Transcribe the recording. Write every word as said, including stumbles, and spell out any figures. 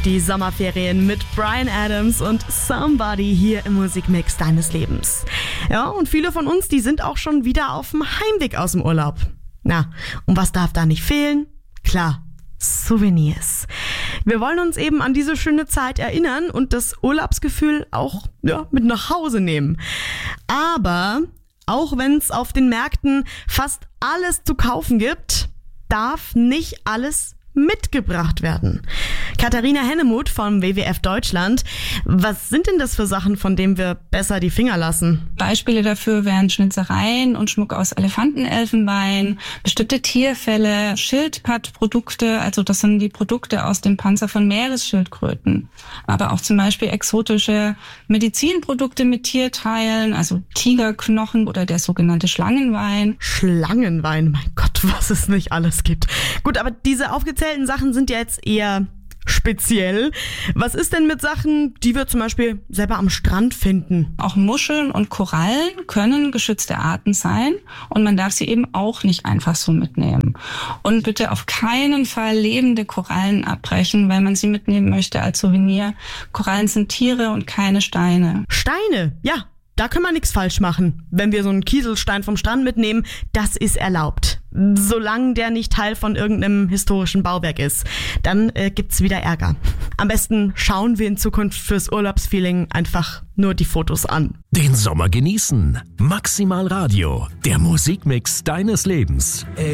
Die Sommerferien mit Bryan Adams und Somebody hier im Musikmix deines Lebens. Ja, und viele von uns, die sind auch schon wieder auf dem Heimweg aus dem Urlaub. Na, und was darf da nicht fehlen? Klar, Souvenirs. Wir wollen uns eben an diese schöne Zeit erinnern und das Urlaubsgefühl auch ja, mit nach Hause nehmen. Aber auch wenn es auf den Märkten fast alles zu kaufen gibt, darf nicht alles mitgebracht werden. Katharina Hennemuth vom W W F Deutschland. Was sind denn das für Sachen, von denen wir besser die Finger lassen? Beispiele dafür wären Schnitzereien und Schmuck aus Elefantenelfenbein, bestimmte Tierfelle, Schildpattprodukte, also das sind die Produkte aus dem Panzer von Meeresschildkröten. Aber auch zum Beispiel exotische Medizinprodukte mit Tierteilen, also Tigerknochen oder der sogenannte Schlangenwein. Schlangenwein, mein Gott, was es nicht alles gibt. Gut, aber diese aufgezählten Sachen sind ja jetzt eher speziell. Was ist denn mit Sachen, die wir zum Beispiel selber am Strand finden? Auch Muscheln und Korallen können geschützte Arten sein und man darf sie eben auch nicht einfach so mitnehmen. Und bitte auf keinen Fall lebende Korallen abbrechen, weil man sie mitnehmen möchte als Souvenir. Korallen sind Tiere und keine Steine. Steine, ja. Da können wir nichts falsch machen. Wenn wir so einen Kieselstein vom Strand mitnehmen, das ist erlaubt. Solange der nicht Teil von irgendeinem historischen Bauwerk ist. Dann äh, gibt's wieder Ärger. Am besten schauen wir in Zukunft fürs Urlaubsfeeling einfach nur die Fotos an. Den Sommer genießen. Maximal Radio, der Musikmix deines Lebens.